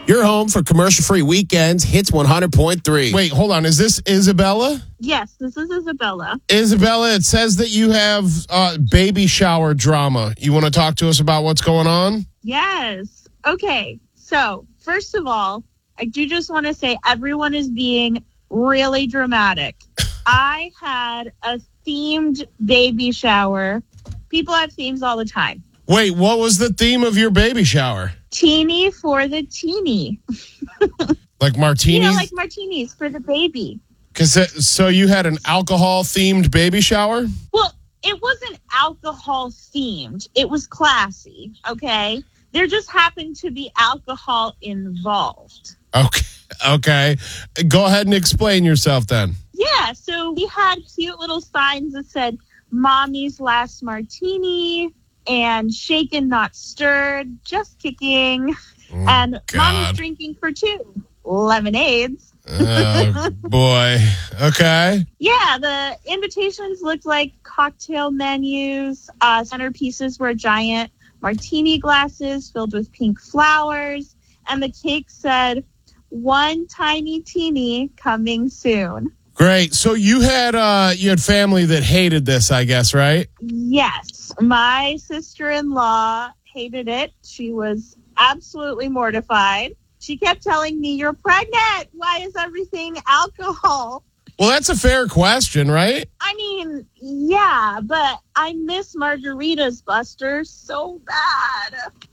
Your home for commercial-free weekends, Hits 100.3. Wait, hold on. Is this Isabella? Yes, this is Isabella. Isabella, it says that you have baby shower drama. You want to talk to us about what's going on? Yes. Okay. So, first of all, I do just want to say everyone is being really dramatic. I had a themed baby shower. People have themes all the time. Wait, what was the theme of your baby shower? Teeny for the teeny. Like martinis? Like martinis for the baby. So you had an alcohol-themed baby shower? Well, it wasn't alcohol-themed. It was classy, okay? There just happened to be alcohol involved. Okay. Go ahead and explain yourself then. Yeah, so we had cute little signs that said, Mommy's last martini, and shaken, not stirred, just kicking, and God. Mommy's drinking for 2 lemonades. Oh, boy. Okay. Yeah, the invitations looked like cocktail menus. Centerpieces were giant martini glasses filled with pink flowers, and the cake said, "One tiny teeny coming soon." Great. So you had family that hated this, I guess, right? Yes. My sister-in-law hated it. She was absolutely mortified. She kept telling me, "You're pregnant. Why is everything alcohol?" Well, that's a fair question, right? I mean, yeah, but I miss margaritas, Buster, so bad.